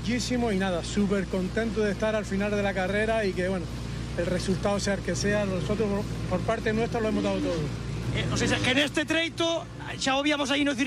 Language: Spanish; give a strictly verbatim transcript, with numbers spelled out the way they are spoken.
muchísimo y nada, súper contento de estar al final de la carrera y que, bueno, el resultado sea el que sea, nosotros por parte nuestra lo hemos dado todo. Eh, o sea, que en este treito xa o víamos aí no